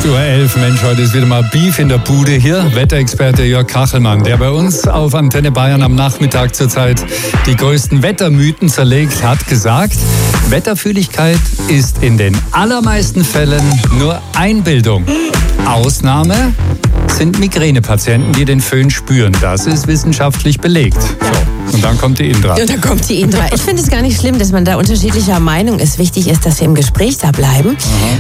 8:11 Uhr. Mensch, heute ist wieder mal Beef in der Bude hier. Wetterexperte Jörg Kachelmann, der bei uns auf Antenne Bayern am Nachmittag zurzeit die größten Wettermythen zerlegt, hat gesagt, Wetterfühligkeit ist in den allermeisten Fällen nur Einbildung. Ausnahme sind Migränepatienten, die den Föhn spüren. Das ist wissenschaftlich belegt. So. Und dann kommt die Indra. Und dann kommt die Indra. Ich finde es gar nicht schlimm, dass man da unterschiedlicher Meinung ist. Wichtig ist, dass wir im Gespräch da bleiben.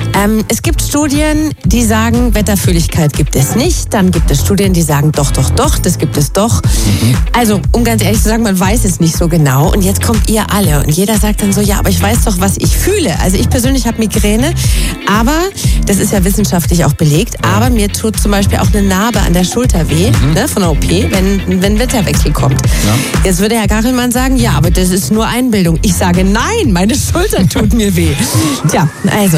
Es gibt Studien, die sagen, Wetterfühligkeit gibt es nicht. Dann gibt es Studien, die sagen, doch, das gibt es doch. Also, um ganz ehrlich zu sagen, man weiß es nicht so genau. Und jetzt kommt ihr alle. Und jeder sagt dann so, ja, aber ich weiß doch, was ich fühle. Also ich persönlich habe Migräne, aber das ist ja wissenschaftlich auch belegt. Aber mir tut zum Beispiel auch eine Narbe an der Schulter weh, ne, von der OP, wenn Wetterwechsel kommt. Ja. Jetzt würde Herr Kachelmann sagen, ja, aber das ist nur Einbildung. Ich sage, nein, meine Schulter tut mir weh. Tja, also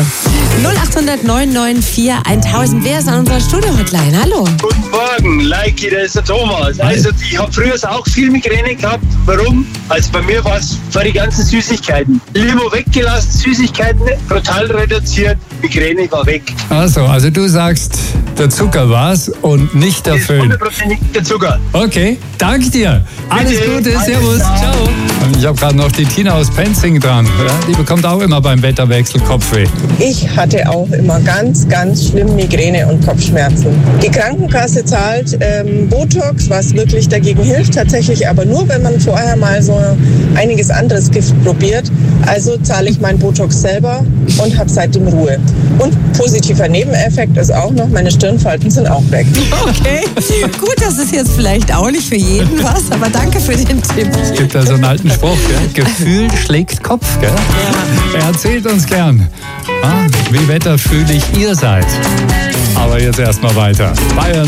0800 994 1000. Wer ist an unserer Studio-Hotline? Hallo. Guten Morgen, Leiki, das ist der Thomas. Also ich habe früher auch viel Migräne gehabt. Warum? Also bei mir war es für die ganzen Süßigkeiten. Limo weggelassen, Süßigkeiten total reduziert, Migräne war weg. Also du sagst, der Zucker war's und nicht der Föhn. 100% der Zucker. Okay, danke dir. Alles Gute, servus, ciao. Und ich habe gerade noch die Tina aus Penzing dran. Ja, die bekommt auch immer beim Wetterwechsel Kopfweh. Ich hatte auch immer ganz schlimm Migräne und Kopfschmerzen. Die Krankenkasse zahlt Botox, was wirklich dagegen hilft, tatsächlich aber nur, wenn man vorher mal so einiges anderes Gift probiert. Also zahle ich mein Botox selber und habe seitdem Ruhe. Und positiver Nebeneffekt ist auch noch, meine Stirnfalten sind auch weg. Okay, gut, das ist jetzt vielleicht auch nicht für jeden was, aber danke für den Tipp. Es gibt da so einen alten Spruch, gell? Gefühl schlägt Kopf, gell? Ja. Er erzählt uns gern, wie wetterfühlig ihr seid. Aber jetzt erstmal weiter. Bayern